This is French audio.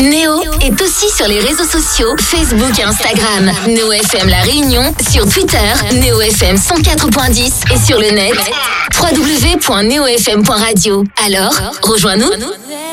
Néo est aussi sur les réseaux sociaux, Facebook et Instagram. Néo FM La Réunion, sur Twitter, Néo FM 104.10 et sur le net, www.neofm.radio. Alors, rejoins-nous.